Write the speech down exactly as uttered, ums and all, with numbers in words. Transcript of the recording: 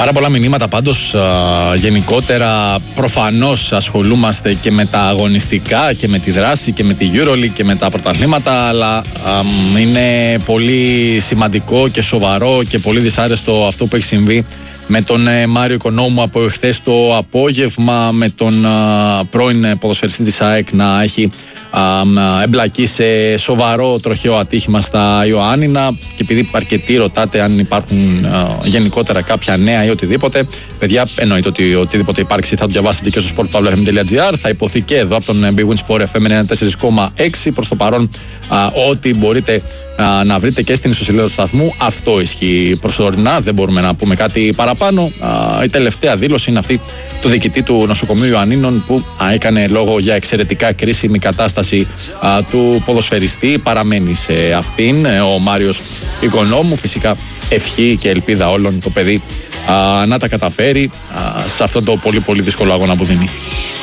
Πάρα πολλά μηνύματα πάντως. Α, γενικότερα προφανώς ασχολούμαστε και με τα αγωνιστικά και με τη δράση και με τη EuroLeague και με τα πρωταθλήματα, αλλά α, είναι πολύ σημαντικό και σοβαρό και πολύ δυσάρεστο αυτό που έχει συμβεί με τον ε, Μάριο Οικονόμου από εχθές το απόγευμα, με τον α, πρώην ποδοσφαιριστή της ΑΕΚ να έχει α, εμπλακεί σε σοβαρό τροχαίο ατύχημα στα Ιωάννινα. Και επειδή αρκετοί ρωτάτε αν υπάρχουν α, γενικότερα κάποια νέα ή οτιδήποτε, παιδιά, εννοείται ότι οτιδήποτε υπάρξει θα το διαβάσετε και στο σπορτ παύλα εφ εμ τελεία τζι άρ. Θα υποθεί και εδώ από τον Big Win Sport εφ εμ ενενήντα τέσσερα κόμμα έξι. Προς το παρόν, α, ό,τι μπορείτε α, να βρείτε και στην ιστοσελίδα του σταθμού, αυτό ισχύει προσωρινά. Δεν μπορούμε να πούμε κάτι παραπάνω. Α, η τελευταία δήλωση είναι αυτή του διοικητή του νοσοκομείου Ιωαννίνων, που α, έκανε λόγο για εξαιρετικά κρίσιμη κατάσταση α, του ποδοσφαιριστή. Παραμένει σε αυτήν ο Μάριος Οικονόμου. Φυσικά ευχή και ελπίδα όλων το παιδί α, να τα καταφέρει α, σε αυτό το πολύ πολύ δύσκολο αγώνα που δίνει.